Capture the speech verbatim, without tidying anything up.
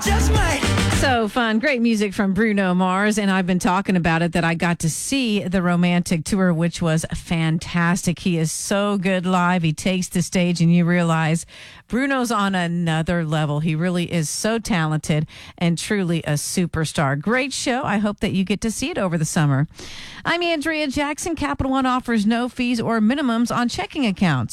just might. So fun. Great music from Bruno Mars. And I've been talking about it that I got to see the Romantic Tour, which was fantastic. He is so good live. He takes the stage and you realize Bruno's on another level. He really is so talented and truly a superstar. Great show. I hope that you get to see it over the summer. I'm Andrea Jackson. Capital One offers no fees or minimums on checking accounts.